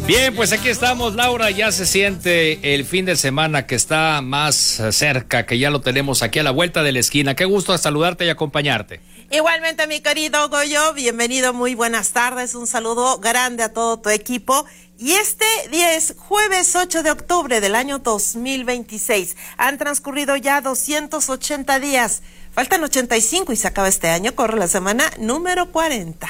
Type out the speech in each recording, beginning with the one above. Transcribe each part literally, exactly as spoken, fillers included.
Bien, pues aquí estamos, Laura, ya se siente el fin de semana que está más cerca, que ya lo tenemos aquí a la vuelta de la esquina. Qué gusto saludarte y acompañarte. Igualmente, mi querido Goyo, bienvenido, muy buenas tardes, un saludo grande a todo tu equipo. Y este día es jueves ocho de octubre del año dos mil veintiséis. Han transcurrido ya doscientos ochenta días, faltan ochenta y cinco y se acaba este año, corre la semana número cuarenta.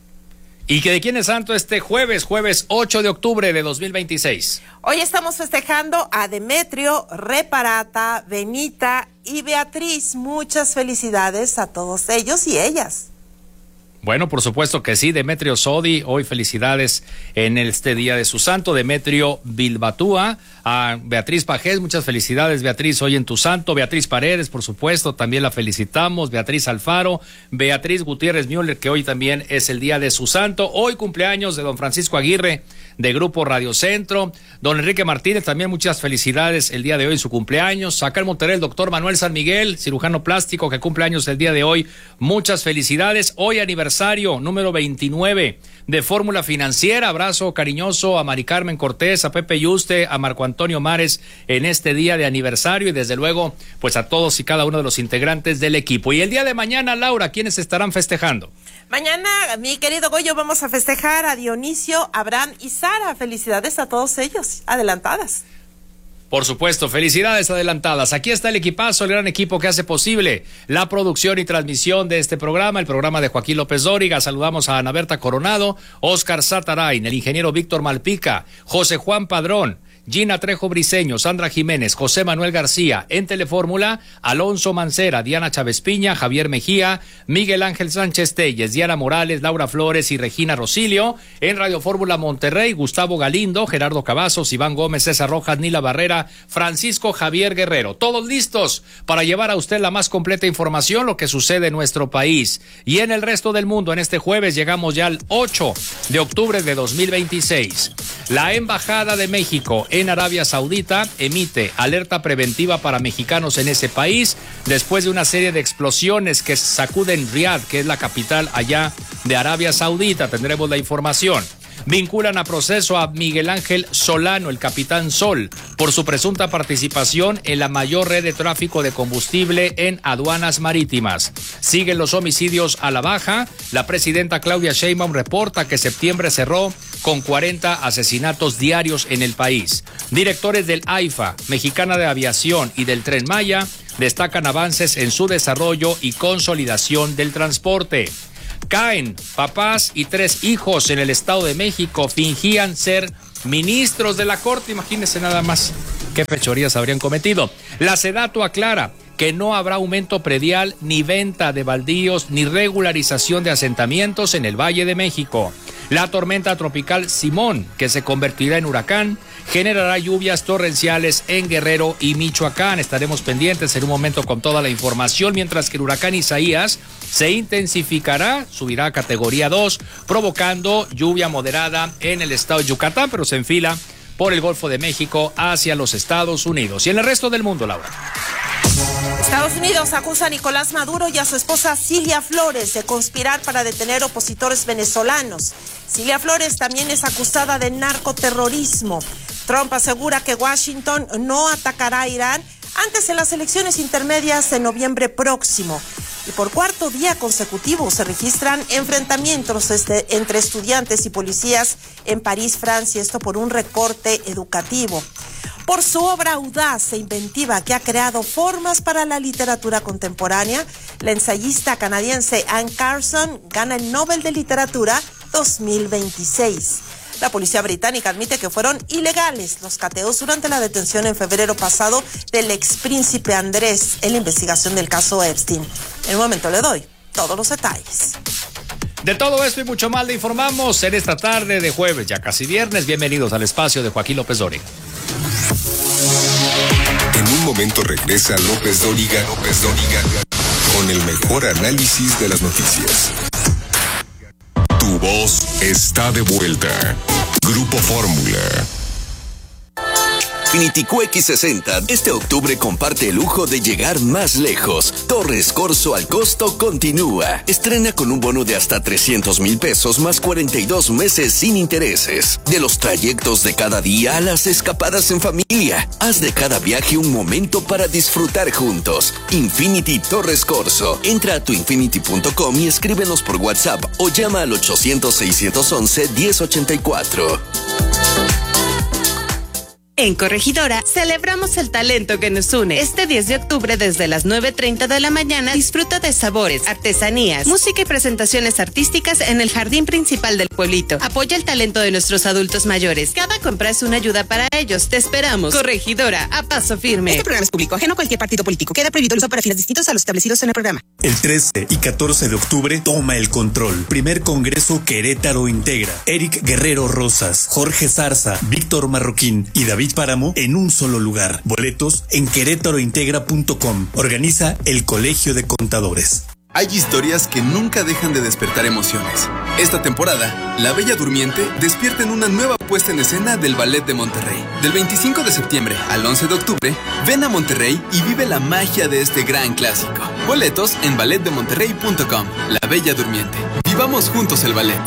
¿Y que de quién es santo este jueves, jueves ocho de octubre de dos mil veintiséis? Hoy estamos festejando a Demetrio, Reparata, Benita y Beatriz. Muchas felicidades a todos ellos y ellas. Bueno, por supuesto que sí, Demetrio Sodi, hoy felicidades en este día de su santo. Demetrio Bilbatúa, a Beatriz Pajés, muchas felicidades, Beatriz, hoy en tu santo. Beatriz Paredes, por supuesto, también la felicitamos. Beatriz Alfaro, Beatriz Gutiérrez Müller, que hoy también es el día de su santo. Hoy cumpleaños de don Francisco Aguirre, de Grupo Radio Centro. Don Enrique Martínez, también muchas felicidades el día de hoy en su cumpleaños. Acá en Monterrey, el doctor Manuel San Miguel, cirujano plástico, que cumple años el día de hoy. Muchas felicidades. Hoy aniversario número veintinueve de Fórmula Financiera. Abrazo cariñoso a Mari Carmen Cortés, a Pepe Yuste, a Marco Antonio Mares en este día de aniversario y desde luego pues a todos y cada uno de los integrantes del equipo. Y el día de mañana, Laura, ¿quiénes estarán festejando? Mañana, mi querido Goyo, vamos a festejar a Dionisio, Abraham y Sara. Felicidades a todos ellos, adelantadas. Por supuesto, felicidades adelantadas. Aquí está el equipazo, el gran equipo que hace posible la producción y transmisión de este programa, el programa de Joaquín López Dóriga. Saludamos a Ana Berta Coronado, Oscar Satarain, el ingeniero Víctor Malpica, José Juan Padrón, Gina Trejo Briceño, Sandra Jiménez, José Manuel García. En Telefórmula, Alonso Mancera, Diana Chávez Piña, Javier Mejía, Miguel Ángel Sánchez Telles, Diana Morales, Laura Flores y Regina Rosilio. En Radio Fórmula Monterrey, Gustavo Galindo, Gerardo Cavazos, Iván Gómez, César Rojas, Nila Barrera, Francisco Javier Guerrero. Todos listos para llevar a usted la más completa información, lo que sucede en nuestro país y en el resto del mundo. En este jueves llegamos ya al ocho de octubre de dos mil veintiséis. La Embajada de México en Arabia Saudita emite alerta preventiva para mexicanos en ese país después de una serie de explosiones que sacuden Riad, que es la capital allá de Arabia Saudita. Tendremos la información. Vinculan a proceso a Miguel Ángel Solano, el capitán Sol, por su presunta participación en la mayor red de tráfico de combustible en aduanas marítimas. Siguen los homicidios a la baja. La presidenta Claudia Sheinbaum reporta que septiembre cerró con cuarenta asesinatos diarios en el país. Directores del AIFA, Mexicana de Aviación y del Tren Maya destacan avances en su desarrollo y consolidación del transporte. Caen papás y tres hijos en el Estado de México, fingían ser ministros de la Corte. Imagínense nada más qué fechorías habrían cometido. La Sedatu aclara que no habrá aumento predial, ni venta de baldíos, ni regularización de asentamientos en el Valle de México. La tormenta tropical Simón, que se convertirá en huracán, generará lluvias torrenciales en Guerrero y Michoacán. Estaremos pendientes en un momento con toda la información, mientras que el huracán Isaías se intensificará, subirá a categoría dos, provocando lluvia moderada en el estado de Yucatán, pero se enfila por el Golfo de México hacia los Estados Unidos. Y en el resto del mundo, Laura. Estados Unidos acusa a Nicolás Maduro y a su esposa Cilia Flores de conspirar para detener opositores venezolanos. Cilia Flores también es acusada de narcoterrorismo. Trump asegura que Washington no atacará a Irán antes de las elecciones intermedias de noviembre próximo. Y por cuarto día consecutivo se registran enfrentamientos este, entre estudiantes y policías en París, Francia, esto por un recorte educativo. Por su obra audaz e inventiva que ha creado formas para la literatura contemporánea, la ensayista canadiense Anne Carson gana el Nobel de Literatura dos mil veintiséis. La policía británica admite que fueron ilegales los cateos durante la detención en febrero pasado del expríncipe Andrés en la investigación del caso Epstein. En un momento le doy todos los detalles. De todo esto y mucho más le informamos en esta tarde de jueves, ya casi viernes. Bienvenidos al espacio de Joaquín López Dóriga. En un momento regresa López Dóriga, López Dóriga, con el mejor análisis de las noticias. Tu voz está de vuelta. Grupo Fórmula. Infiniti Q X sesenta este octubre comparte el lujo de llegar más lejos. Torres Corso al costo continúa. Estrena con un bono de hasta trescientos mil pesos más cuarenta y dos meses sin intereses. De los trayectos de cada día a las escapadas en familia. Haz de cada viaje un momento para disfrutar juntos. Infiniti Torres Corso. Entra a tu infiniti punto com y escríbenos por WhatsApp o llama al ochocientos, seiscientos once, diez ochenta y cuatro. En Corregidora, celebramos el talento que nos une. Este diez de octubre, desde las nueve treinta de la mañana, disfruta de sabores, artesanías, música y presentaciones artísticas en el jardín principal del pueblito. Apoya el talento de nuestros adultos mayores. Cada compra es una ayuda para ellos. Te esperamos. Corregidora, a paso firme. Este programa es público, ajeno a cualquier partido político. Queda prohibido el uso para fines distintos a los establecidos en el programa. El trece y catorce de octubre, toma el control. Primer Congreso Querétaro Integra. Eric Guerrero Rosas, Jorge Zarza, Víctor Marroquín y David Páramo en un solo lugar. Boletos en querétaro integra punto com. Organiza el Colegio de Contadores. Hay historias que nunca dejan de despertar emociones. Esta temporada, La Bella Durmiente despierta en una nueva puesta en escena del Ballet de Monterrey. Del veinticinco de septiembre al once de octubre, ven a Monterrey y vive la magia de este gran clásico. Boletos en ballet de monterrey punto com. La Bella Durmiente. Vivamos juntos el ballet.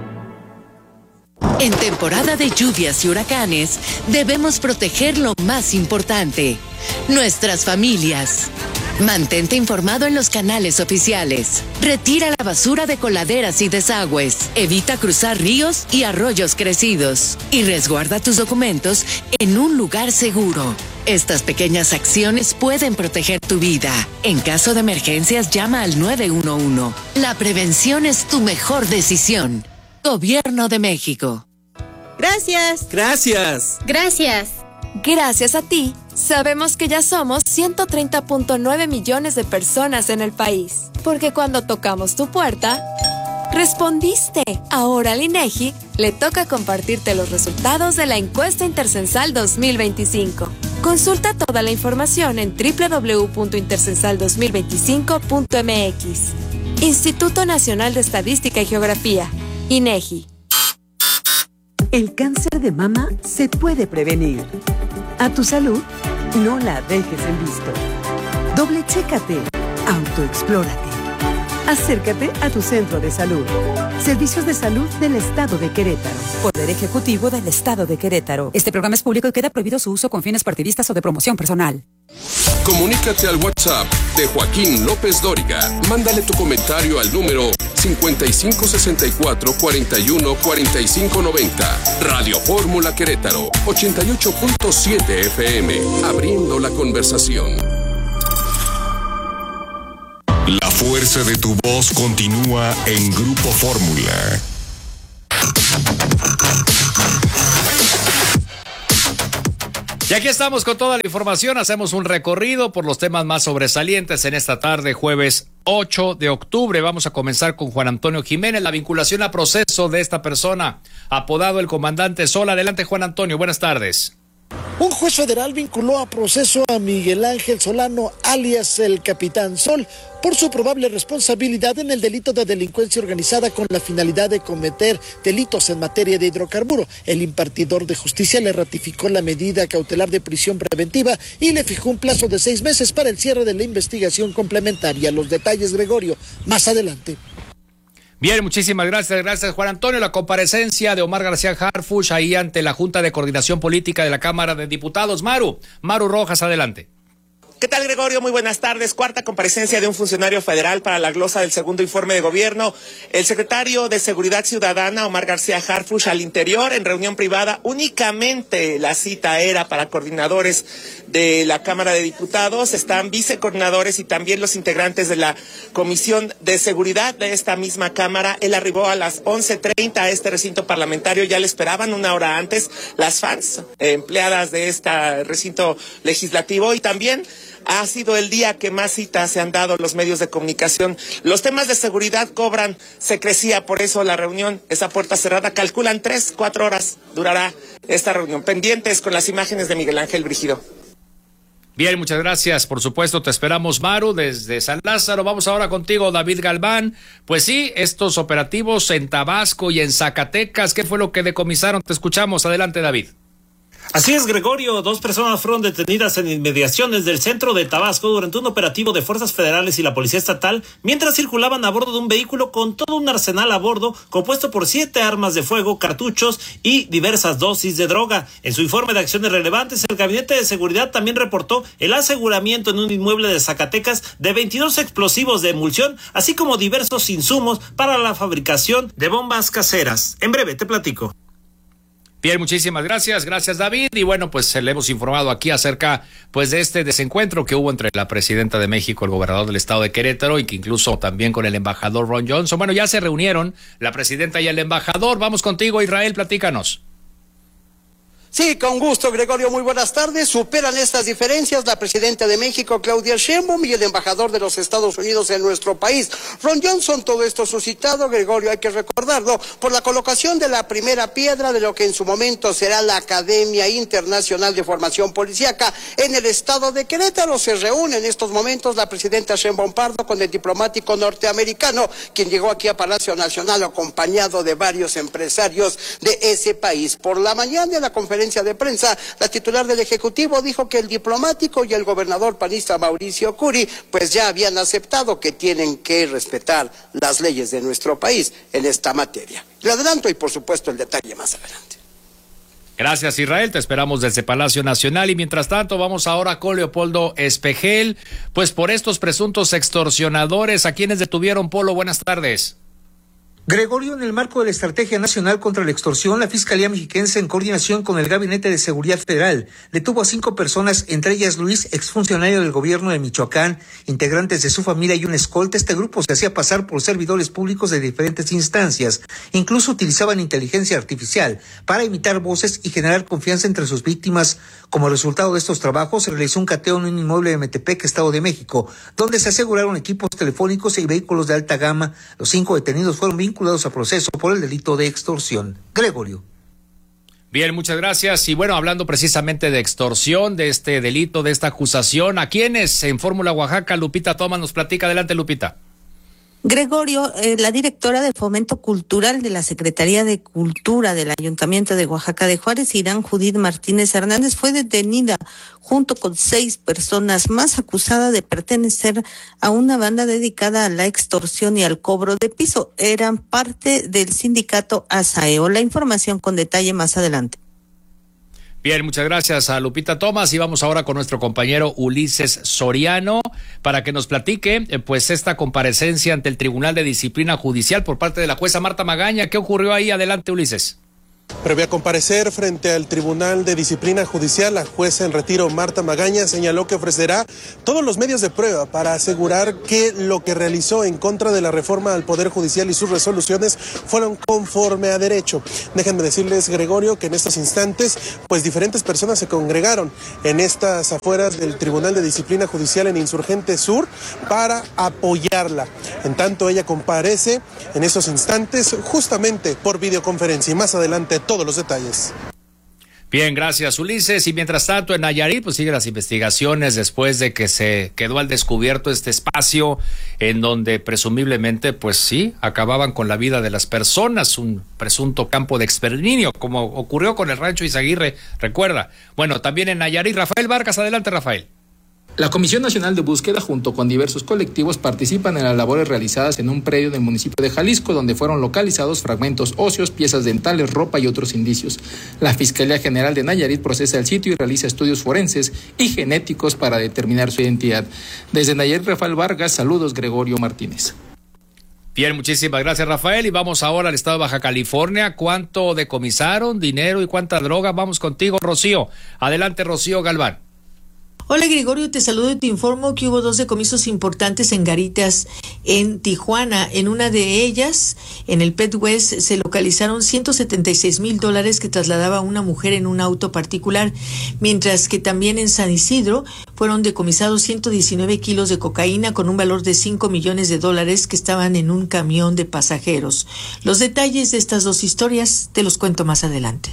En temporada de lluvias y huracanes, debemos proteger lo más importante, nuestras familias. Mantente informado en los canales oficiales. Retira la basura de coladeras y desagües. Evita cruzar ríos y arroyos crecidos. Y resguarda tus documentos en un lugar seguro. Estas pequeñas acciones pueden proteger tu vida. En caso de emergencias, llama al nueve uno uno. La prevención es tu mejor decisión. Gobierno de México. Gracias. Gracias. Gracias. Gracias a ti, sabemos que ya somos ciento treinta punto nueve millones de personas en el país. Porque cuando tocamos tu puerta, respondiste. Ahora al INEGI le toca compartirte los resultados de la encuesta intercensal dos mil veinticinco. Consulta toda la información en doble u doble u doble u punto intercensal dos mil veinticinco punto m x. Instituto Nacional de Estadística y Geografía, INEGI. El cáncer de mama se puede prevenir. A tu salud, no la dejes en visto. Doble chécate, autoexplórate. Acércate a tu centro de salud. Servicios de Salud del Estado de Querétaro. Poder Ejecutivo del Estado de Querétaro. Este programa es público y queda prohibido su uso con fines partidistas o de promoción personal. Comunícate al WhatsApp de Joaquín López Dóriga. Mándale tu comentario al número cincuenta y cinco sesenta y cuatro, cuarenta y uno, cuarenta y cinco noventa. Radio Fórmula Querétaro, ochenta y ocho punto siete F M. Abriendo la conversación. La fuerza de tu voz continúa en Grupo Fórmula. Y aquí estamos con toda la información, hacemos un recorrido por los temas más sobresalientes en esta tarde, jueves ocho de octubre. Vamos a comenzar con Juan Antonio Jiménez, la vinculación a proceso de esta persona, apodado el Comandante Sol. Adelante, Juan Antonio, buenas tardes. Un juez federal vinculó a proceso a Miguel Ángel Solano, alias el Capitán Sol, por su probable responsabilidad en el delito de delincuencia organizada con la finalidad de cometer delitos en materia de hidrocarburo. El impartidor de justicia le ratificó la medida cautelar de prisión preventiva y le fijó un plazo de seis meses para el cierre de la investigación complementaria. Los detalles, Gregorio, más adelante. Bien, muchísimas gracias, gracias Juan Antonio. La comparecencia de Omar García Harfuch ahí ante la Junta de Coordinación Política de la Cámara de Diputados. Maru, Maru Rojas, adelante. ¿Qué tal, Gregorio? Muy buenas tardes. Cuarta comparecencia de un funcionario federal para la glosa del segundo informe de gobierno. El secretario de Seguridad Ciudadana, Omar García Harfuch, al interior en reunión privada. Únicamente la cita era para coordinadores de la Cámara de Diputados. Están vicecoordinadores y también los integrantes de la Comisión de Seguridad de esta misma Cámara. Él arribó a las once treinta a este recinto parlamentario. Ya le esperaban una hora antes las fans, eh, empleadas de este recinto legislativo, y también ha sido el día que más citas se han dado los medios de comunicación. Los temas de seguridad cobran secrecía, por eso la reunión es a puerta cerrada. Calculan tres, cuatro horas durará esta reunión. Pendientes con las imágenes de Miguel Ángel Brígido. Bien, muchas gracias. Por supuesto, te esperamos, Maru, desde San Lázaro. Vamos ahora contigo, David Galván. Pues sí, estos operativos en Tabasco y en Zacatecas, ¿qué fue lo que decomisaron? Te escuchamos. Adelante, David. Así es, Gregorio. Dos personas fueron detenidas en inmediaciones del centro de Tabasco durante un operativo de fuerzas federales y la policía estatal mientras circulaban a bordo de un vehículo con todo un arsenal a bordo compuesto por siete armas de fuego, cartuchos y diversas dosis de droga. En su informe de acciones relevantes, el Gabinete de Seguridad también reportó el aseguramiento en un inmueble de Zacatecas de veintidós explosivos de emulsión, así como diversos insumos para la fabricación de bombas caseras. En breve te platico. Bien, muchísimas gracias, gracias David, y bueno, pues le hemos informado aquí acerca pues de este desencuentro que hubo entre la presidenta de México, el gobernador del estado de Querétaro, y que incluso también con el embajador Ron Johnson. Bueno, ya se reunieron la presidenta y el embajador. Vamos contigo, Israel, platícanos. Sí, con gusto, Gregorio, muy buenas tardes. Superan estas diferencias la presidenta de México, Claudia Sheinbaum, y el embajador de los Estados Unidos en nuestro país, Ron Johnson. Todo esto suscitado, Gregorio, hay que recordarlo, por la colocación de la primera piedra de lo que en su momento será la Academia Internacional de Formación Policíaca en el estado de Querétaro. Se reúne en estos momentos la presidenta Sheinbaum Pardo con el diplomático norteamericano, quien llegó aquí a Palacio Nacional acompañado de varios empresarios de ese país. Por la mañana, en la conferencia de prensa, la titular del Ejecutivo dijo que el diplomático y el gobernador panista Mauricio Curi pues ya habían aceptado que tienen que respetar las leyes de nuestro país en esta materia. Le adelanto y por supuesto el detalle más adelante. Gracias, Israel, te esperamos desde Palacio Nacional. Y mientras tanto vamos ahora con Leopoldo Espejel, pues por estos presuntos extorsionadores, ¿a quienes detuvieron, Polo? Buenas tardes. Gregorio, en el marco de la Estrategia Nacional contra la Extorsión, la Fiscalía Mexiquense, en coordinación con el Gabinete de Seguridad Federal, detuvo a cinco personas, entre ellas Luis, exfuncionario del gobierno de Michoacán, integrantes de su familia y un escolta. Este grupo se hacía pasar por servidores públicos de diferentes instancias. Incluso utilizaban inteligencia artificial para imitar voces y generar confianza entre sus víctimas. Como resultado de estos trabajos, se realizó un cateo en un inmueble de Metepec, Estado de México, donde se aseguraron equipos telefónicos y vehículos de alta gama. Los cinco detenidos fueron vinculados vinculados a proceso por el delito de extorsión. Gregorio. Bien, muchas gracias. Y bueno, hablando precisamente de extorsión, de este delito, de esta acusación, ¿a quiénes en Fórmula Oaxaca? Lupita Thomas nos platica. Adelante, Lupita. Gregorio, eh, la directora de Fomento Cultural de la Secretaría de Cultura del Ayuntamiento de Oaxaca de Juárez, Irán Judith Martínez Hernández, fue detenida junto con seis personas más, acusada de pertenecer a una banda dedicada a la extorsión y al cobro de piso. Eran parte del sindicato Asaeo. La información con detalle más adelante. Bien, muchas gracias a Lupita Thomas, y vamos ahora con nuestro compañero Ulises Soriano para que nos platique eh, pues esta comparecencia ante el Tribunal de Disciplina Judicial por parte de la jueza Marta Magaña. ¿Qué ocurrió ahí? Adelante, Ulises. Previo a comparecer frente al Tribunal de Disciplina Judicial, la jueza en retiro Marta Magaña señaló que ofrecerá todos los medios de prueba para asegurar que lo que realizó en contra de la reforma al Poder Judicial y sus resoluciones fueron conforme a derecho. Déjenme decirles, Gregorio, que en estos instantes, pues diferentes personas se congregaron en estas afueras del Tribunal de Disciplina Judicial en Insurgente Sur para apoyarla. En tanto, ella comparece en esos instantes justamente por videoconferencia, y más adelante todos los detalles. Bien, gracias, Ulises. Y mientras tanto, en Nayarit, pues siguen las investigaciones después de que se quedó al descubierto este espacio en donde presumiblemente, pues sí, acababan con la vida de las personas, un presunto campo de exterminio, como ocurrió con el rancho Izaguirre, recuerda. Bueno, también en Nayarit, Rafael Vargas. Adelante, Rafael. La Comisión Nacional de Búsqueda, junto con diversos colectivos, participan en las labores realizadas en un predio del municipio de Jalisco, donde fueron localizados fragmentos óseos, piezas dentales, ropa y otros indicios. La Fiscalía General de Nayarit procesa el sitio y realiza estudios forenses y genéticos para determinar su identidad. Desde Nayarit, Rafael Vargas, saludos, Gregorio Martínez. Bien, muchísimas gracias, Rafael. Y vamos ahora al estado de Baja California. ¿Cuánto decomisaron? ¿Dinero y cuánta droga? Vamos contigo, Rocío. Adelante, Rocío Galván. Hola, Gregorio, te saludo y te informo que hubo dos decomisos importantes en garitas en Tijuana. En una de ellas, en el Pet West, se localizaron ciento setenta y seis mil dólares que trasladaba una mujer en un auto particular, mientras que también en San Isidro fueron decomisados ciento diecinueve kilos de cocaína con un valor de cinco millones de dólares que estaban en un camión de pasajeros. Los detalles de estas dos historias te los cuento más adelante.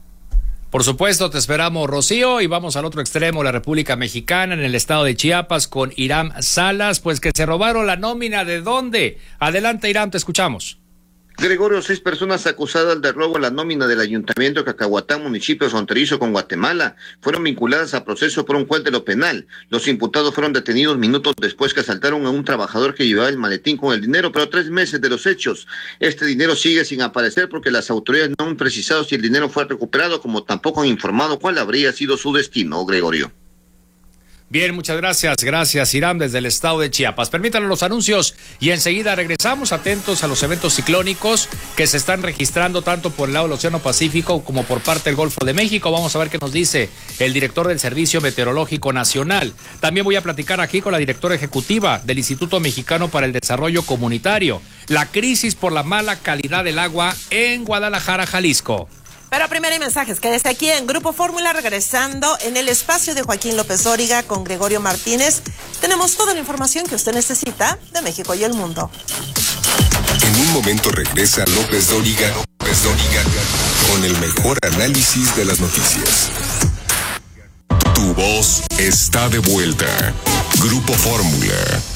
Por supuesto, te esperamos, Rocío, y vamos al otro extremo, la República Mexicana, en el estado de Chiapas, con Irán Salas, pues que se robaron la nómina. ¿De dónde? Adelante, Irán, te escuchamos. Gregorio, seis personas acusadas de robo a la nómina del Ayuntamiento de Cacahuatán, municipio fronterizo con Guatemala, fueron vinculadas a proceso por un juez de lo penal. Los imputados fueron detenidos minutos después que asaltaron a un trabajador que llevaba el maletín con el dinero, pero tres meses de los hechos. Este dinero sigue sin aparecer porque las autoridades no han precisado si el dinero fue recuperado, como tampoco han informado cuál habría sido su destino, Gregorio. Bien, muchas gracias. Gracias, Irán, desde el estado de Chiapas. Permítanme los anuncios y enseguida regresamos, atentos a los eventos ciclónicos que se están registrando tanto por el lado del Océano Pacífico como por parte del Golfo de México. Vamos a ver qué nos dice el director del Servicio Meteorológico Nacional. También voy a platicar aquí con la directora ejecutiva del Instituto Mexicano para el Desarrollo Comunitario. La crisis por la mala calidad del agua en Guadalajara, Jalisco. Pero primero hay mensajes, quédese aquí en Grupo Fórmula, regresando en el espacio de Joaquín López Dóriga con Gregorio Martínez. Tenemos toda la información que usted necesita de México y el mundo. En un momento regresa López Dóriga, López Dóriga, con el mejor análisis de las noticias. Tu voz está de vuelta. Grupo Fórmula.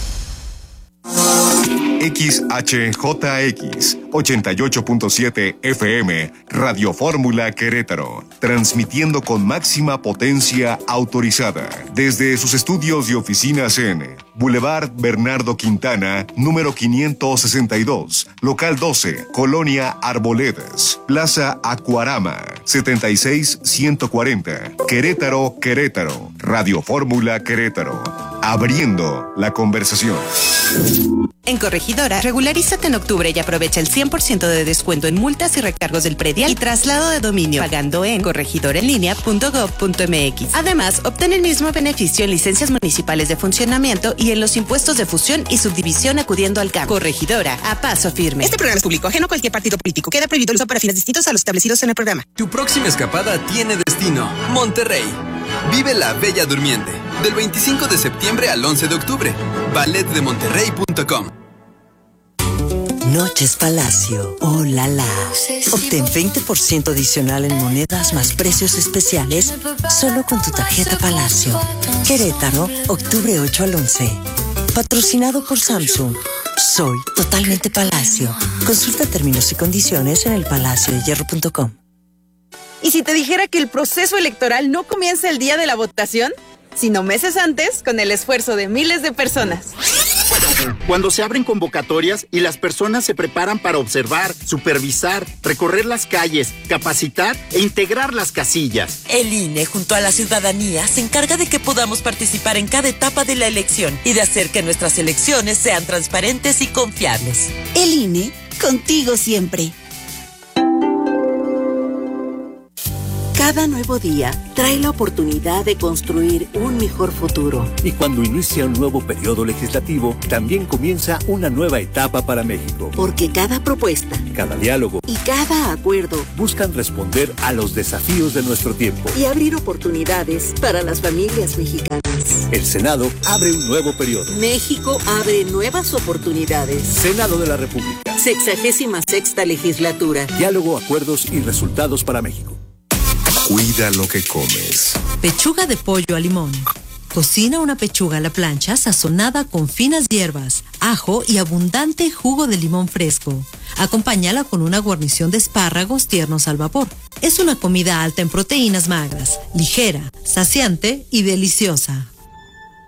X H J X ochenta y ocho punto siete F M, Radio Fórmula Querétaro, transmitiendo con máxima potencia autorizada desde sus estudios y oficinas en Boulevard Bernardo Quintana, número quinientos sesenta y dos, local doce, Colonia Arboledas, Plaza Acuarama, setenta y seis ciento cuarenta, Querétaro, Querétaro, Radio Fórmula Querétaro, abriendo la conversación. En Corregidora, regularízate en octubre y aprovecha el cien por ciento de descuento en multas y recargos del predial y traslado de dominio, pagando en corregidoraenlinea punto gob punto m x. Además, obtén el mismo beneficio en licencias municipales de funcionamiento y en los impuestos de fusión y subdivisión acudiendo al C A M. Corregidora, a paso firme. Este programa es público, ajeno a cualquier partido político. Queda prohibido el uso para fines distintos a los establecidos en el programa. Tu próxima escapada tiene destino: Monterrey. Vive la Bella Durmiente, del veinticinco de septiembre al once de octubre. ballet de monterrey punto com. Noches Palacio. Oh, la la. Obtén veinte por ciento adicional en monedas más precios especiales solo con tu tarjeta Palacio. Querétaro, octubre ocho al once. Patrocinado por Samsung. Soy totalmente Palacio. Consulta términos y condiciones en el palacio de hierro punto com. ¿Y si te dijera que el proceso electoral no comienza el día de la votación, sino meses antes, con el esfuerzo de miles de personas? Cuando se abren convocatorias y las personas se preparan para observar, supervisar, recorrer las calles, capacitar e integrar las casillas. El I N E, junto a la ciudadanía, se encarga de que podamos participar en cada etapa de la elección y de hacer que nuestras elecciones sean transparentes y confiables. El I N E, contigo siempre. Cada nuevo día trae la oportunidad de construir un mejor futuro. Y cuando inicia un nuevo periodo legislativo, también comienza una nueva etapa para México. Porque cada propuesta, cada diálogo y cada acuerdo buscan responder a los desafíos de nuestro tiempo y abrir oportunidades para las familias mexicanas. El Senado abre un nuevo periodo. México abre nuevas oportunidades. Senado de la República. Sexagésima sexta legislatura. Diálogo, acuerdos y resultados para México. Cuida lo que comes. Pechuga de pollo a limón. Cocina una pechuga a la plancha sazonada con finas hierbas, ajo y abundante jugo de limón fresco. Acompáñala con una guarnición de espárragos tiernos al vapor. Es una comida alta en proteínas magras, ligera, saciante y deliciosa.